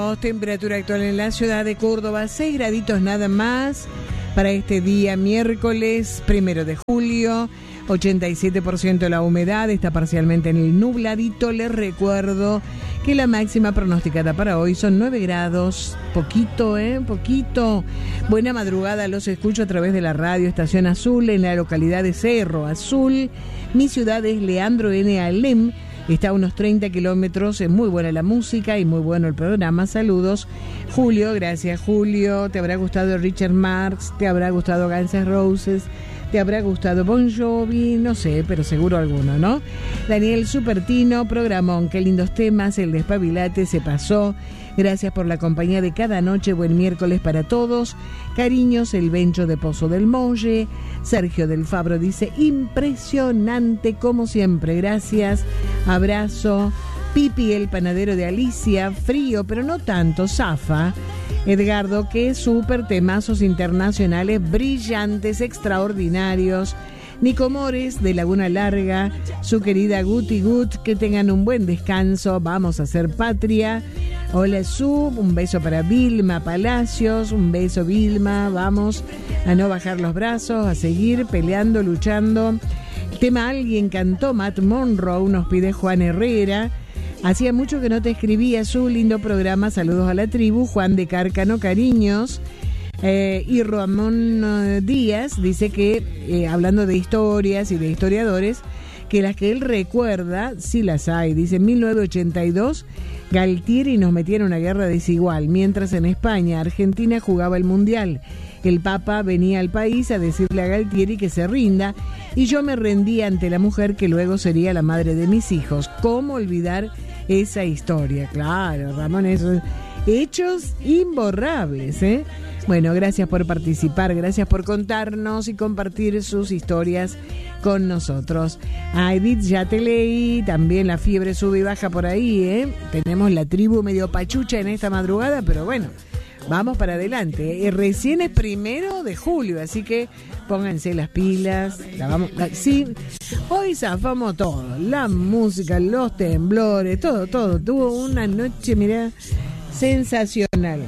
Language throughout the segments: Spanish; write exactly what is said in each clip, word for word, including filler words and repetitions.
grados, temperatura actual en la ciudad de Córdoba, seis graditos nada más para este día miércoles primero de julio, ochenta y siete por ciento la humedad, está parcialmente en el nubladito. Les recuerdo que la máxima pronosticada para hoy son nueve grados, poquito, ¿eh? Poquito. Buena madrugada, los escucho a través de la radio Estación Azul en la localidad de Cerro Azul. Mi ciudad es Leandro N. Alem. Está a unos treinta kilómetros, es muy buena la música y muy bueno el programa. Saludos, Julio, gracias Julio. Te habrá gustado Richard Marx, te habrá gustado Guns N' Roses, te habrá gustado Bon Jovi, no sé, pero seguro alguno, ¿no? Daniel Supertino, programón, qué lindos temas, el despabilate se pasó. Gracias por la compañía de cada noche, buen miércoles para todos. Cariños, el Bencho de Pozo del Molle. Sergio del Fabro dice, impresionante como siempre, gracias, abrazo. Pipi, el panadero de Alicia, frío, pero no tanto, zafa. Edgardo, qué súper temazos internacionales, brillantes, extraordinarios. Nico Mores, de Laguna Larga, su querida Guti Gut, que tengan un buen descanso, vamos a hacer patria. Hola Sub, un beso para Vilma Palacios, un beso Vilma, vamos a no bajar los brazos, a seguir peleando, luchando. Tema Alguien cantó, Matt Monroe, nos pide Juan Herrera. Hacía mucho que no te escribía, su lindo programa, saludos a la tribu. Juan de Cárcano, cariños. Eh, y Ramón uh, Díaz dice que, eh, hablando de historias y de historiadores, que las que él recuerda, sí las hay. Dice, en mil novecientos ochenta y dos, Galtieri nos metía en una guerra desigual, mientras en España, Argentina jugaba el Mundial. El Papa venía al país a decirle a Galtieri que se rinda, y yo me rendí ante la mujer que luego sería la madre de mis hijos. ¿Cómo olvidar esa historia? Claro, Ramón, esos hechos imborrables, ¿eh? Bueno, gracias por participar, gracias por contarnos y compartir sus historias con nosotros. A Edith ya te leí, también la fiebre sube y baja por ahí, ¿eh? Tenemos la tribu medio pachucha en esta madrugada, pero bueno, vamos para adelante. ¿eh? Recién es primero de julio, así que pónganse las pilas. La vamos, la, sí, hoy zafamos todo, la música, los temblores, todo, todo. Tuvo una noche, mirá, sensacional.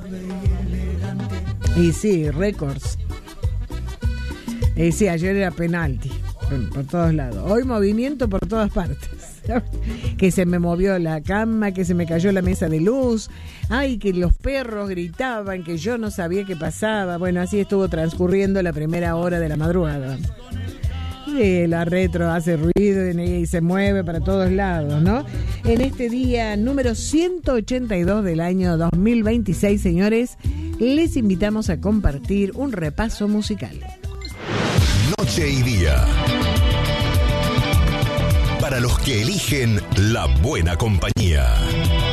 Y sí, récords. Y sí, ayer era penalti por, por todos lados. Hoy movimiento por todas partes. Que se me movió la cama, que se me cayó la mesa de luz. Ay, que los perros gritaban, que yo no sabía qué pasaba. Bueno, así estuvo transcurriendo la primera hora de la madrugada. Y la retro hace ruido y se mueve para todos lados, ¿no? En este día número ciento ochenta y dos del año dos mil veintiséis, señores, les invitamos a compartir un repaso musical. Noche y día. Para los que eligen la buena compañía.